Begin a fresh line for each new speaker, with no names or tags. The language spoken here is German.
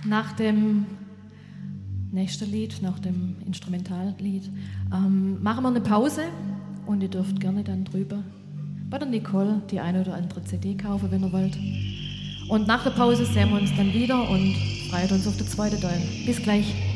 Nach dem nächsten Lied, nach dem Instrumentallied, machen wir eine Pause und ihr dürft gerne dann drüber bei der Nicole die eine oder andere CD kaufen, wenn ihr wollt. Und nach der Pause sehen wir uns dann wieder und freut uns auf den zweiten Teil. Bis gleich.